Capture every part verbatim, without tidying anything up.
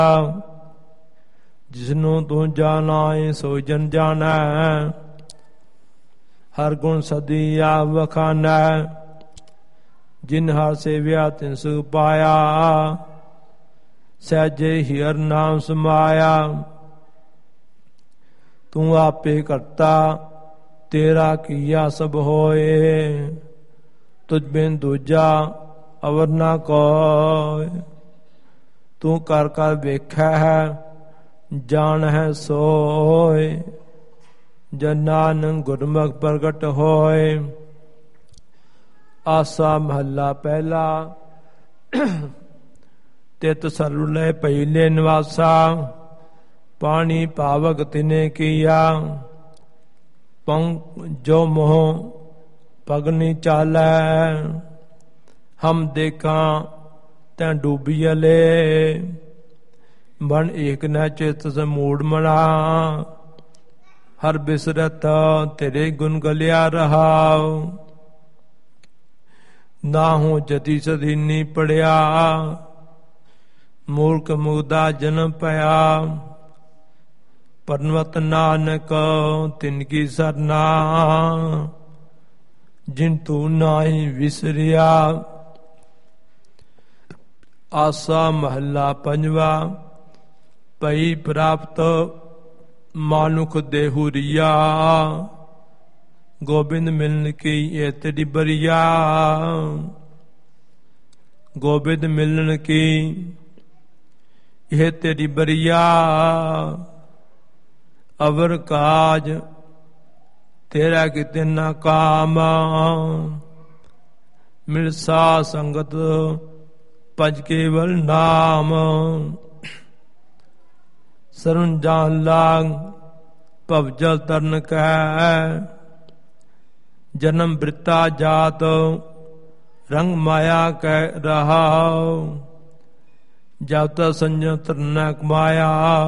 ਜਿਸਨੂੰ ਤੂੰ ਜਾਣਾਏ ਸੋ ਜਨ ਜਾਣੈ। ਹਰ ਗੁਣ ਸਦੀ ਆਪ ਵਖਾਨੈ, ਜਿਨ ਹਰ ਸੇਵਿਆ ਤਿਨ ਸੁਖ ਪਾਇਆ। ਸਹਿਜੇ ਹੀ ਹਰਿ ਨਾਮ ਸਮਾਇਆ, ਤੂੰ ਆਪੇ ਕਰਤਾ ਤੇਰਾ ਕੀਆ ਸਭ ਹੋਏ। ਤੁਝ ਬਿਨ ਦੂਜਾ ਅਵਰ ਨਾ ਕੋਇ, ਤੂੰ ਕਰ ਕਰ ਵੇਖੈ ਹੈ ਜਾਣ ਹੈ ਸੋਇ। ਜਨ ਨਾਨਕ ਗੁਰਮੁਖ ਪ੍ਰਗਟ ਹੋਏ। ਆਸਾ ਮਹੱਲਾ ਪਹਿਲਾ। ਤਿਤ ਸਰੁਲੇ ਪਹਿਲੇ ਨਿਵਾਸਾ, ਪਾਣੀ ਪਾਵਕ ਤਿਨੇ ਕੀਆ। ਪੰਖ ਜੋ ਮੋਹ ਪਗਨੀ ਚਾਲੈ, ਹਮ ਦੇਖਾਂ ਤੈਂ ਡੂਬੀਅਲੇ। ਬਨ ਏਕ ਨ ਚਿਤ ਸਮੂੜ ਮਨਾ, ਹਰ ਬਿਸਰਤ ਤੇਰੇ ਗੁਣ ਗਲਿਆ ਰਹਾਉ। ਨਾਹੂ ਜਤੀ ਸਦੀਨੀ ਪੜਿਆ, ਮੂਰਖ ਮੁਗਦਾ ਜਨਮ ਪਿਆ। ਪਰਨਵਤ ਨਾਨਕ ਤਿਨ ਕੀ ਸਰਨਾ, ਜਿਨ ਤੂੰ ਨਾਹੀ ਵਿਸਰਿਆ। ਆਸਾ ਮਹੱਲਾ ਪੰਜਵਾ। ਪਈ ਪ੍ਰਾਪਤ ਮਾਨੁਖ ਦੇਹੁ ਰੀਆ, ਗੋਬਿੰਦ ਮਿਲਨ ਕੀ ਇਹ ਤੇਰੀ ਬਰੀਆ। ਗੋਬਿੰਦ ਮਿਲਨ ਕੀ ਇਹ ਤੇਰੀ ਬਰੀਆ। ਅਵਰ ਕਾਜ ਤੇਰਾ ਕਿਤੇ ਨਾ ਕਾਮ, ਮਿਲ ਸਾ ਸੰਗਤ ਭਜ ਕੇਵਲ ਨਾਮ। ਸਰਣ ਜਾਨ ਲਾਗ ਭਵ ਜਲ ਤਰਨ ਕੈ, ਜਨਮ ਬ੍ਰਿਤਾ ਜਾਤ ਰੰਗ ਮਾਇਆ ਕਹਿ ਰਹਾਉ। ਜਬ ਤਕ ਸੰਜਮ ਨ ਕਮਾਇਆ,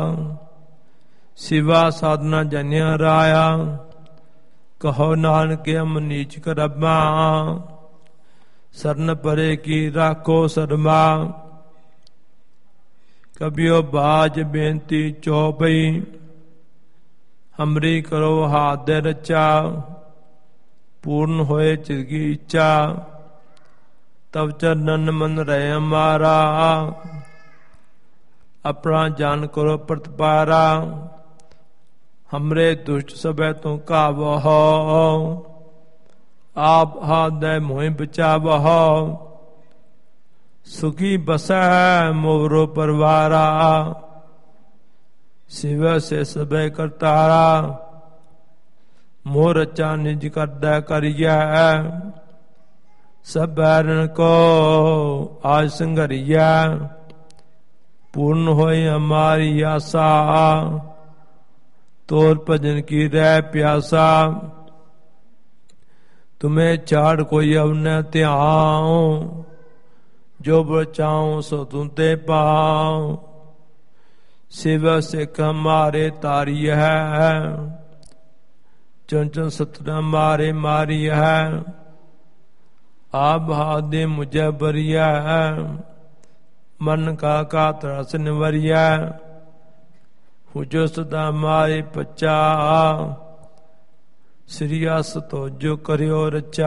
ਸਿਵਾ ਸਾਧਨਾ ਜਨਿਆ ਰਾਇਆ। ਕਹੋ ਨਾਨਕ ਅਮ ਨੀਚ ਕਰਮਾ, ਸਰਨ ਪਰੇ ਕੀ ਰਾਖੋ ਸਰਮਾ। ਕਬਿਓ ਬਾਜ ਬੇਨਤੀ ਚੌਪਈ, ਹਮਰੀ ਕਰੋ ਹਾਥ ਦੇ ਰਚਾ। ਪੂਰਨ ਹੋਏ ਚਿਰਗੀ ਇੱਛਾ, ਤਬ ਚਰਨਨ ਮਨ ਰਹਿ ਹਮਾਰਾ। ਆਪਣਾ ਜਾਨ ਕਰੋ ਪ੍ਰਤਪਾਰਾ, ਹਮਰੇ ਦੁਸ਼ਟ ਸਭੈ ਤੋਂ ਕਾਵਹੁ। ਆਪ ਹਾਥ ਦੇ ਮੋਹਿ ਬਚਾਵਹੁ, ਸੁਖੀ ਬਸੈ ਮੋਰੋ ਪਰਵਾਰਾ। ਸਿਵ ਸੇ ਸਭੈ ਕਰਤਾਰਾ, ਮੋਹ ਰਚਾ ਨਿਜ ਕਰਦਾ ਕਰੀਐ। ਸਭ ਬੈਰਨ ਕੋ ਆਜ ਸੰਘਰੀਐ, ਪੂਰਨ ਹੋਈ ਹਮਾਰੀ ਆਸਾ। ਤੋਰ ਭਜਨ ਕੀ ਰਹਿ ਪਿਆਸਾ, ਤੁਮੇ ਛਾੜ ਕੋਈ ਅਵ ਨ ਧਿਆਉ। ਜੋ ਬਚਾਉ ਸੋ ਤੁਮ ਤੇ ਪਾਉ, ਸਿਵ ਸਿੱਖ ਹਮਾਰੇ ਤਾਰੀ ਹੈ। ਚੁਨ ਚੁਨ ਸਤਨਾ ਮਾਰੇ ਮਾਰੀ ਹੈ, ਆਪ ਹਾਥ ਦੇ ਮੁਝੇ ਬਰੀਆ ਹੈ। ਮਨ ਕਾ ਕਾ ਤਰਸ ਨਿਵਰਿਆ, ਹੁਜੋ ਸਦਾ ਮਾਰੇ ਪਚਾ। ਸ੍ਰੀ ਅਸ ਤੋ ਜੋ ਕਰਿਓ ਰਚਾ।